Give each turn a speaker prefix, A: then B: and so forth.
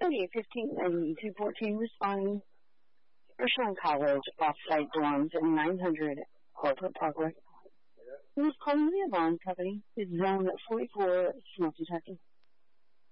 A: 3015 and 214 responding. Richland College off-site dorms at 900 Corporate Parkway. Who is calling the alarm company? It's zone 44, smoke detector.